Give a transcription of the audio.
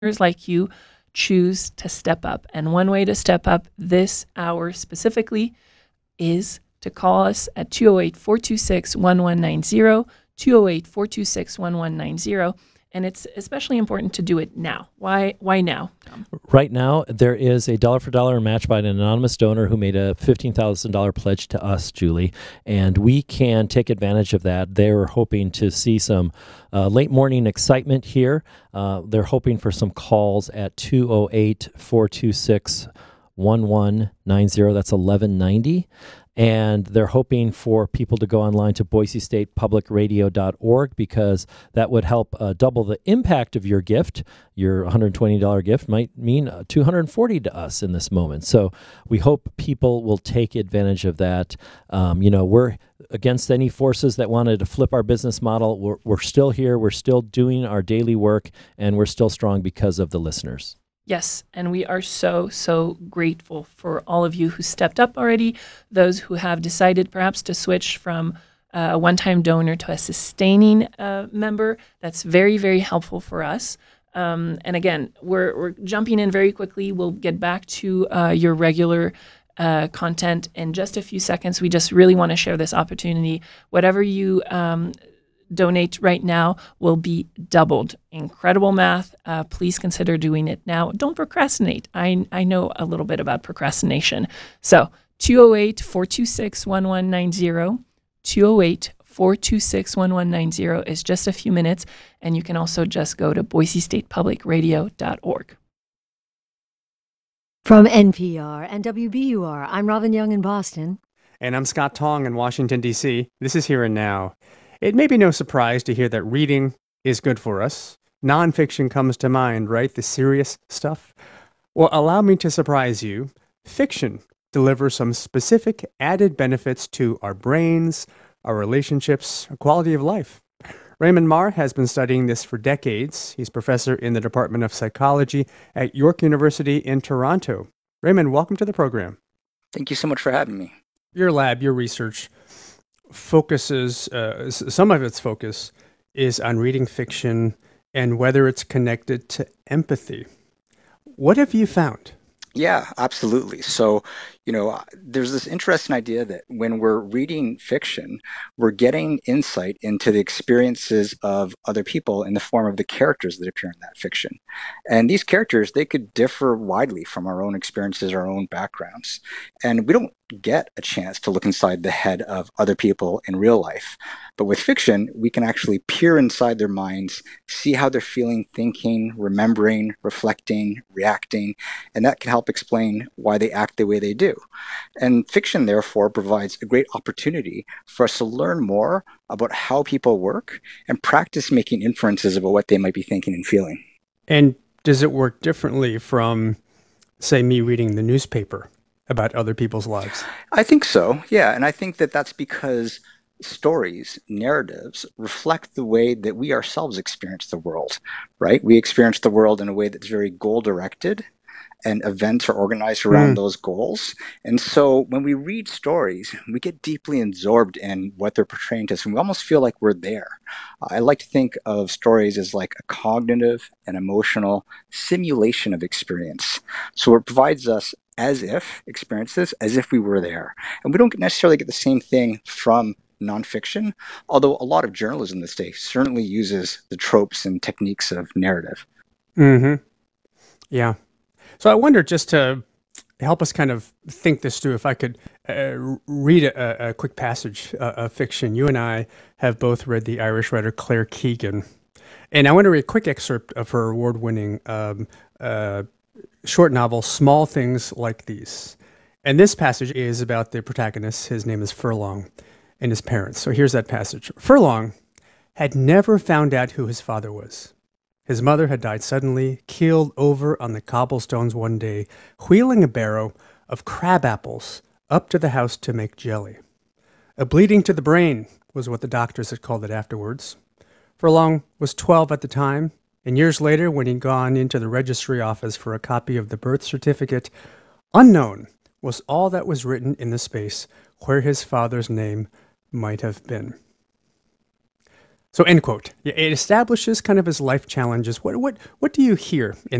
like you choose to step up. And one way to step up this hour specifically is to call us at 208-426-1190, 208-426-1190. And it's especially important to do it now. Why now, Tom? Right now, there is a dollar for dollar match by an anonymous donor who made a $15,000 pledge to us, Julie, and we can take advantage of that. They're hoping to see some late morning excitement here. They're hoping for some calls at 208-426-1190. That's 1190. And they're hoping for people to go online to BoiseStatePublicRadio.org because that would help double the impact of your gift. Your $120 gift might mean $240 to us in this moment. So we hope people will take advantage of that. We're against any forces that wanted to flip our business model. We're still here. We're still doing our daily work, and we're still strong because of the listeners. Yes, and we are so, so grateful for all of you who stepped up already, those who have decided perhaps to switch from a one-time donor to a sustaining member. That's very, very helpful for us. And again, we're jumping in very quickly. We'll get back to your regular content in just a few seconds. We just really want to share this opportunity. Whatever you donate right now will be doubled. Incredible math. Please consider doing it now. Don't procrastinate. I know a little bit about procrastination. So 208-426-1190, 208-426-1190 is just a few minutes, and you can also just go to BoiseStatePublicRadio.org. From NPR and WBUR, I'm Robin Young in Boston. And I'm Scott Tong in Washington, D.C. This is Here and Now. It may be no surprise to hear that reading is good for us. Nonfiction comes to mind, right? The serious stuff. Well, allow me to surprise you. Fiction delivers some specific added benefits to our brains, our relationships, our quality of life. Raymond Mar has been studying this for decades. He's professor in the Department of Psychology at York University in Toronto. Raymond, welcome to the program. Thank you so much for having me. Your lab, your research, focuses, some of its focus is on reading fiction and whether it's connected to empathy. What have you found? Yeah, absolutely. So, there's this interesting idea that when we're reading fiction, we're getting insight into the experiences of other people in the form of the characters that appear in that fiction. And these characters, they could differ widely from our own experiences, our own backgrounds. And we don't get a chance to look inside the head of other people in real life. But with fiction, we can actually peer inside their minds, see how they're feeling, thinking, remembering, reflecting, reacting, and that can help explain why they act the way they do. And fiction, therefore, provides a great opportunity for us to learn more about how people work and practice making inferences about what they might be thinking and feeling. And does it work differently from, say, me reading the newspaper about other people's lives? I think so, yeah. And I think that that's because stories, narratives, reflect the way that we ourselves experience the world, right? We experience the world in a way that's very goal-directed, and events are organized around those goals. And so when we read stories, we get deeply absorbed in what they're portraying to us, and we almost feel like we're there. I like to think of stories as like a cognitive and emotional simulation of experience. So it provides us experiences as if we were there. And we don't necessarily get the same thing from nonfiction, although a lot of journalism these days certainly uses the tropes and techniques of narrative. Mm-hmm. Yeah. So I wonder, just to help us kind of think this through, if I could read a quick passage of fiction. You and I have both read the Irish writer Claire Keegan. And I want to read a quick excerpt of her award-winning short novel, Small Things Like These. And this passage is about the protagonist. His name is Furlong, and his parents. So here's that passage. Furlong had never found out who his father was. His mother had died suddenly, keeled over on the cobblestones one day, wheeling a barrow of crab apples up to the house to make jelly. A bleeding to the brain was what the doctors had called it afterwards. Furlong was 12 at the time, and years later, when he'd gone into the registry office for a copy of the birth certificate, unknown was all that was written in the space where his father's name might have been. So end quote. Yeah, it establishes kind of his life challenges. What do you hear in